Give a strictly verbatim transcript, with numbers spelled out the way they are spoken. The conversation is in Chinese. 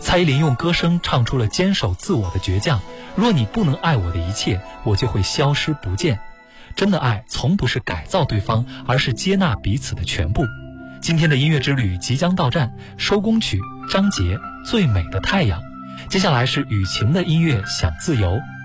蔡依林用歌声唱出了坚守自我的倔强。若你不能爱我的一切，我就会消失不见。真的爱从不是改造对方，而是接纳彼此的全部。今天的音乐之旅即将到站，收工曲张杰《最美的太阳》。接下来是雨晴的音乐，想自由。